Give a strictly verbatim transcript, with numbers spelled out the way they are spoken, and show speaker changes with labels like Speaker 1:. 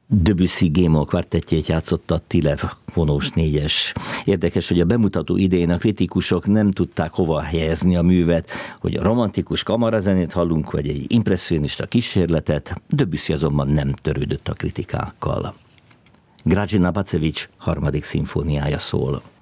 Speaker 1: Debussy G-moll kvartettjét játszotta Tilev vonós négyes. Érdekes, hogy a bemutató idején a kritikusok nem tudták hova helyezni a művet, hogy a romantikus kamarazenét hallunk, vagy egy impresszionista kísérletet, Debussy azonban nem törődött a kritikákkal. Grażyna Bacewicz harmadik szimfóniája szól.